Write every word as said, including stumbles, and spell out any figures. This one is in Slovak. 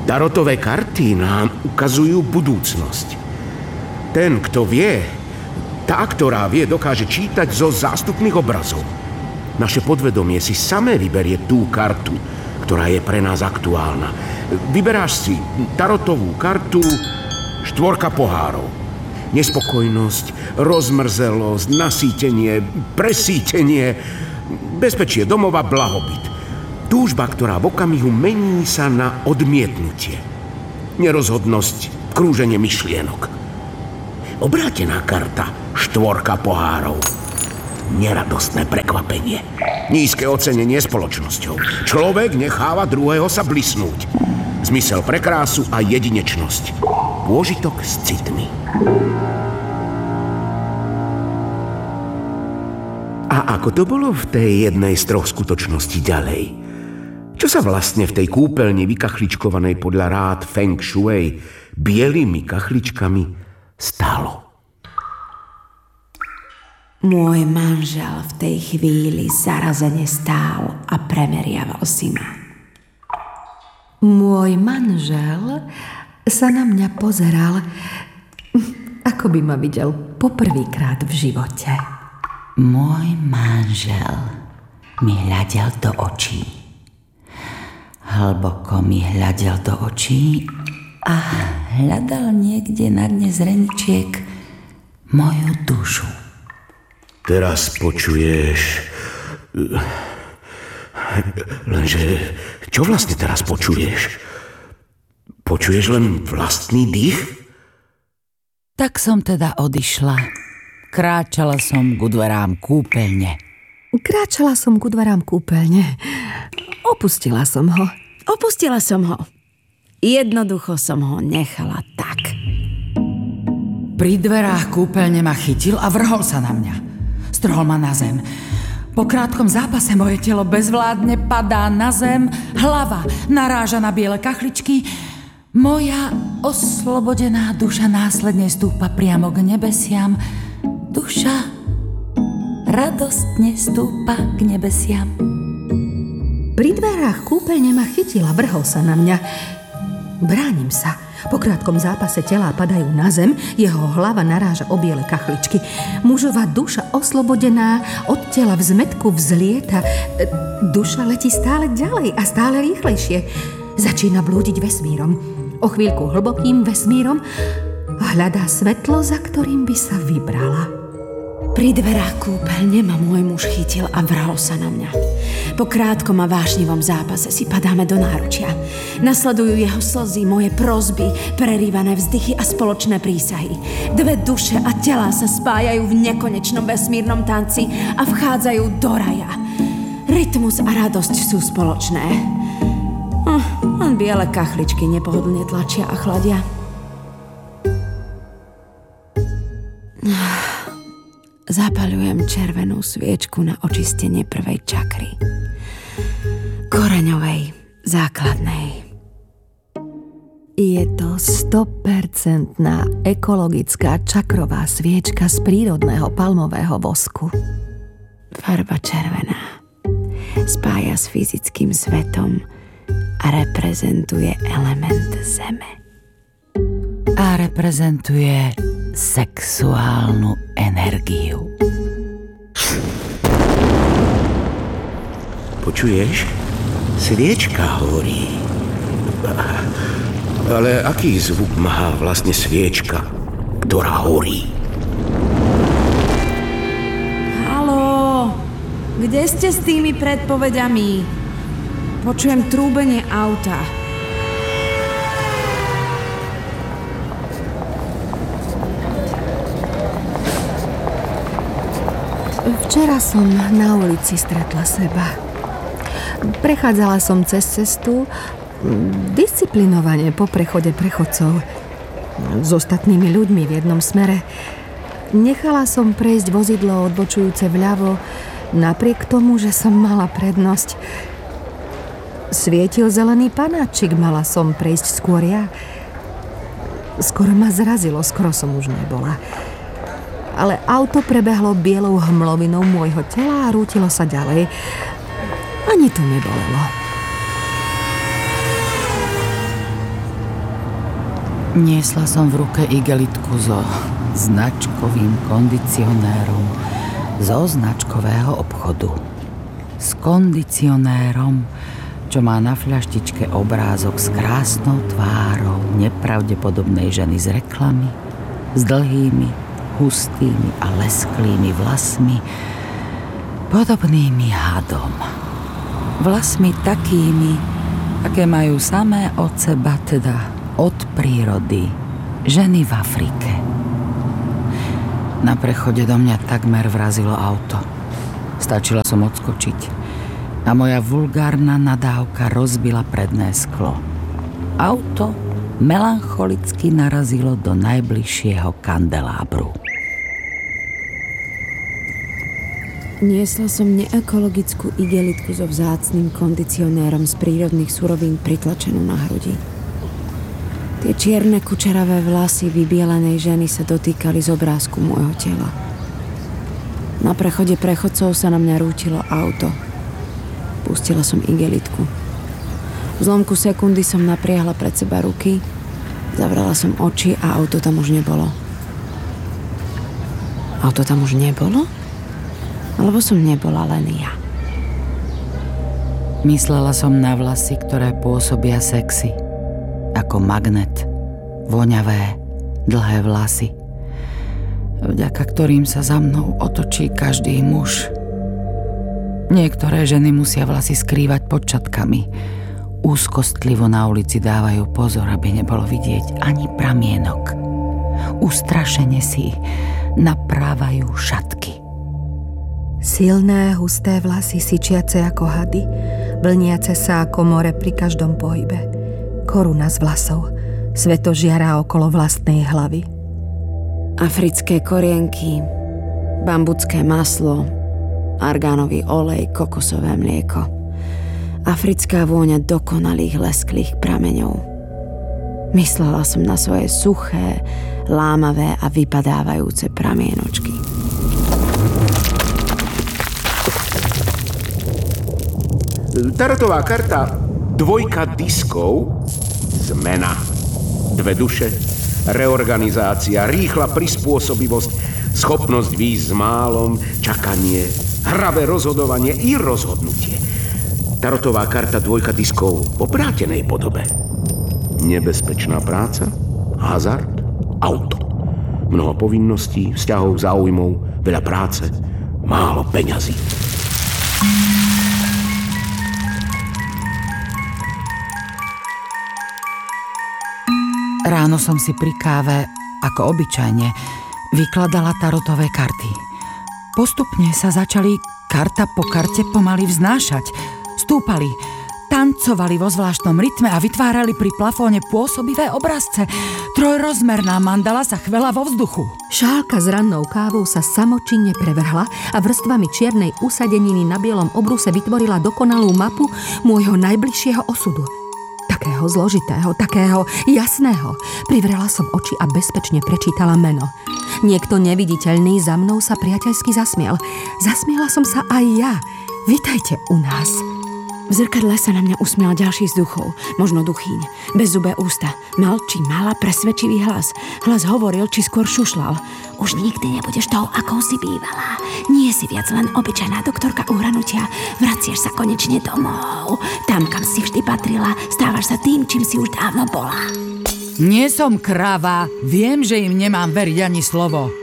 Tarotové karty nám ukazujú budúcnosť. Ten, kto vie, tá, ktorá vie, dokáže čítať zo zástupných obrazov. Naše podvedomie si samé vyberie tú kartu, ktorá je pre nás aktuálna. Vyberáš si tarotovú kartu štvorka pohárov. Nespokojnosť, rozmrzelosť, nasýtenie, presýtenie, bezpečie domova, blahobyt. Túžba, ktorá v okamihu mení sa na odmietnutie. Nerozhodnosť, krúženie myšlienok. Obrátená karta štvorka pohárov. Neradostné prekvapenie. Nízke ocenenie spoločnosťou. Človek necháva druhého sa blisnúť. Zmysel pre krásu a jedinečnosť. Pôžitok s citmi. A ako to bolo v tej jednej z troch skutočností ďalej? Čo sa vlastne v tej kúpeľni vykachličkovanej podľa rád Feng Shui bielými kachličkami stalo? Môj manžel v tej chvíli zarazene stál a premeriaval si ma. Môj manžel sa na mňa pozeral, ako by ma videl poprvýkrát v živote. Môj manžel mi hľadel do očí. Hlboko mi hľadel do očí a hľadal niekde na dne zreničiek moju dušu. Teraz počuješ... Lenže, čo vlastne teraz počuješ? Počuješ len vlastný dých? Tak som teda odišla. Kráčala som ku dverám kúpeľne. Kráčala som ku dverám kúpeľne. Opustila som ho. Opustila som ho. Jednoducho som ho nechala tak. Pri dverách kúpeľne ma chytil a vrhol sa na mňa. Strhol ma na zem. Po krátkom zápase moje telo bezvládne padá na zem, hlava naráža na biele kachličky, moja oslobodená duša následne stúpa priamo k nebesiam. Duša radostne stúpa k nebesiam. Pri dverách kúpeľne ma chytil a vrhol sa na mňa. Bránim sa. Po krátkom zápase telá padajú na zem, jeho hlava naráža o biele kachličky. Mužová duša oslobodená od tela v zmätku vzlieta. Duša letí stále ďalej a stále rýchlejšie. Začína blúdiť vesmírom. O chvíľku hlbokým vesmírom a hľadá svetlo, za ktorým by sa vybrala. Pri dverách kúpeľne ma môj muž chytil a vrhol sa na mňa. Po krátkom a vášnivom zápase si padáme do náručia. Nasledujú jeho slzy, moje prosby, prerývané vzdychy a spoločné prísahy. Dve duše a telá sa spájajú v nekonečnom vesmírnom tanci a vchádzajú do raja. Rytmus a radosť sú spoločné. Hm, len biele kachličky nepohodlne tlačia a chladia. Zapaľujem červenú sviečku na očistenie prvej čakry. Koreňovej, základnej. Je to sto percent ekologická čakrová sviečka z prírodného palmového vosku. Farba červená spája s fyzickým svetom a reprezentuje element zeme. A reprezentuje sexuálnu energiu. Počuješ? Sviečka horí. Ale aký zvuk má vlastne sviečka, ktorá horí? Haló, kde ste s tými predpovedami? Počujem trúbenie auta. Včera som na ulici stretla seba. Prechádzala som cez cestu disciplinovane po prechode prechodcov s ostatnými ľuďmi v jednom smere. Nechala som prejsť vozidlo odbočujúce vľavo napriek tomu, že som mala prednosť. Svietil zelený panáčik, mala som prejsť skôr ja. Skoro ma zrazilo, skoro som už nebola. Ale auto prebehlo bielou hmlovinou môjho tela a rútilo sa ďalej. Ani to nebolelo. Niesla som v ruke igelitku so značkovým kondicionérom zo značkového obchodu. S kondicionérom, čo má na fľaštičke obrázok s krásnou tvárou nepravdepodobnej ženy z reklamy, s dlhými, hustými a lesklými vlasmi, podobnými hadom. Vlasmi takými, aké majú samé od seba, teda od prírody, ženy v Afrike. Na prechode do mňa takmer vrazilo auto. Stačila som odskočiť a moja vulgárna nadávka rozbila predné sklo. Auto melancholicky narazilo do najbližšieho kandelábru. Niesla som neekologickú igelitku so vzácnym kondicionérom z prírodných surovín pritlačenú na hrudi. Tie čierne kučeravé vlasy vybielenej ženy sa dotýkali z obrázku môjho tela. Na prechode prechodcov sa na mňa rútilo auto. Pustila som igelitku. V zlomku sekundy som napriahla pred seba ruky, zavrela som oči a auto tam už nebolo. Auto tam už nebolo? Alebo som nebola len ja? Myslela som na vlasy, ktoré pôsobia sexy. Ako magnet, voňavé, dlhé vlasy, vďaka ktorým sa za mnou otočí každý muž. Niektoré ženy musia vlasy skrývať pod čatkami. Úzkostlivo na ulici dávajú pozor, aby nebolo vidieť ani pramienok. Ustrašene si naprávajú šatky. Silné, husté vlasy syčiace ako hady, vlniace sa ako more pri každom pohybe. Koruna z vlasov, sveto žiara okolo vlastnej hlavy. Africké korienky, bambucké maslo, argánový olej, kokosové mlieko. Africká vôňa dokonalých lesklých prameňov. Myslela som na svoje suché, lámavé a vypadávajúce pramienočky. Tarotová karta dvojka diskov, zmena, dve duše, reorganizácia, rýchla prispôsobivosť, schopnosť výjsť s málom, čakanie, hravé rozhodovanie i rozhodnutie. Tarotová karta dvojka diskov v obrátenej podobe. Nebezpečná práca, hazard, auto. Mnoho povinností, vzťahov, záujmov, veľa práce, málo peňazí. Ráno som si pri káve, ako obyčajne, vykladala tarotové karty. Postupne sa začali karta po karte pomaly vznášať. Stúpali, tancovali vo zvláštnom rytme a vytvárali pri plafóne pôsobivé obrazce. Trojrozmerná mandala sa chvela vo vzduchu. Šálka s rannou kávou sa samočinne prevrhla a vrstvami čiernej usadeniny na bielom obruse vytvorila dokonalú mapu môjho najbližšieho osudu. Takého zložitého, takého jasného. Privrela som oči a bezpečne prečítala meno. Niekto neviditeľný za mnou sa priateľsky zasmiel. Zasmiela som sa aj ja. Vítajte u nás. V zrkadle sa na mňa usmial ďalší z duchov, možno duchýň. Bezzubé ústa, mal či mala presvedčivý hlas. Hlas hovoril, či skôr šušlal. Už nikdy nebudeš tou, akou si bývala. Nie si viac len obyčajná doktorka uhranutia. Vracieš sa konečne domov. Tam, kam si vždy patrila, stávaš sa tým, čím si už dávno bola. Nie som kráva, viem, že im nemám veriť ani slovo.